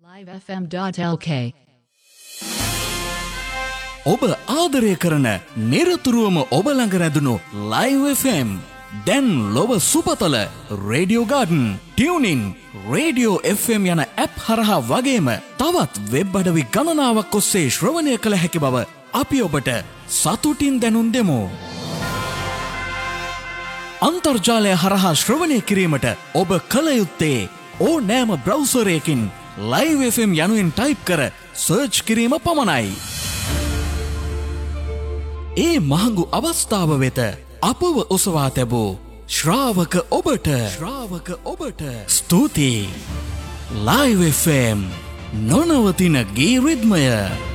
livefm.lk ඔබ ආදරය කරන නිරතුරුවම ඔබ ළඟ රැඳුණු Live FM දැන් ලොව සුපතල radio garden tuning radio FM යන ඇප් හරහා වගේම තවත් වෙබ් අඩවි ගණනාවක් ඔස්සේ ශ්‍රවණය කළ හැකි බව අපි ඔබට සතුටින් දැනුම් දෙමු. අන්තර්ජාලය හරහා ශ්‍රවණය කිරීමට ඔබ කළ යුත්තේ ඕනෑම බ්‍රවුසරයකින් Live FM යනුවෙන් ටයිප් කර සර්ච් කිරීම පමණයි. ඒ මහඟු අවස්ථාව වෙත අපව ඔසවා තැබූ ශ්‍රාවක ඔබට ස්තුතියි. Live FM නොනවතින ගී රිද්මය.